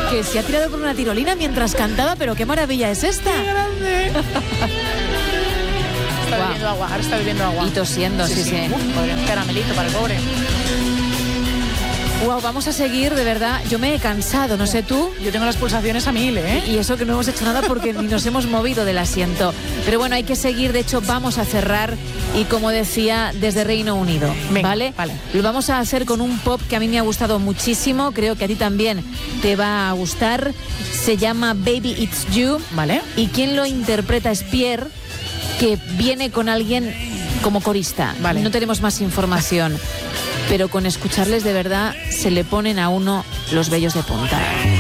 Que se ha tirado por una tirolina mientras cantaba, pero qué maravilla es esta. ¡Qué grande! Está bebiendo agua, ahora está bebiendo agua. Y tosiendo, sí. Podría un caramelito para el pobre. Wow, vamos a seguir, de verdad. Yo me he cansado, no sé tú. Yo tengo las pulsaciones a 1000, ¿eh? Y eso que no hemos hecho nada porque ni nos hemos movido del asiento. Pero bueno, hay que seguir. De hecho, vamos a cerrar. Y como decía, desde Reino Unido. Venga, ¿vale? Lo vamos a hacer con un pop que a mí me ha gustado muchísimo. Creo que a ti también te va a gustar. Se llama Baby It's You. Vale. Y quien lo interpreta es Pierre, que viene con alguien como corista. Vale. No tenemos más información. Pero con escucharles de verdad se le ponen a uno los vellos de punta.